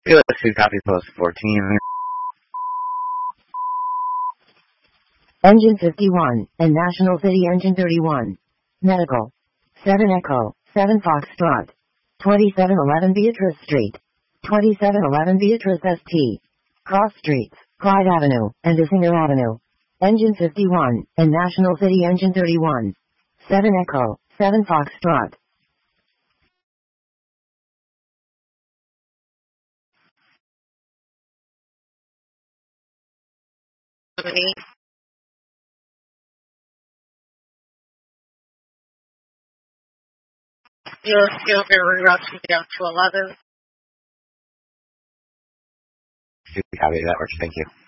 Felix 2, copy post 14. Engine 51, and National City Engine 31. Medical. 7 Echo, 7 Foxtrot. 2711 Beatrice Street. 2711 Beatrice St. Cross Streets, Clyde Avenue, and Isinger Avenue. Engine 51, and National City Engine 31. 7 Echo, 7 Foxtrot. You'll be reroute me down to 11. Copy, that works, thank you.